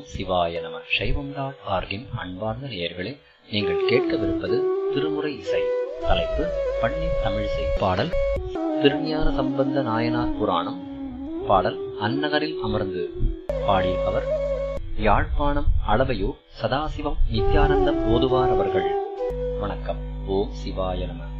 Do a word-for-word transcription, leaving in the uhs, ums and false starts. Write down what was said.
சிவாய நம. சைவம் டாட் ஆர்கின் அன்பார்ந்த நேயர்களே, நீங்கள் கேட்கவிருப்பது திருமுறை இசை. தலைப்பு பன்னின் தமிழிசை. பாடல் திருஞான சம்பந்த நாயனார் புராணம். பாடல் அந்நகரில் அமர்ந்து. பாடியவர் யாழ்ப்பாணம் அளவையூர் சதாசிவம் நித்யானந்தம் ஓதுவார் அவர்கள். வணக்கம். ஓம் சிவாய நம.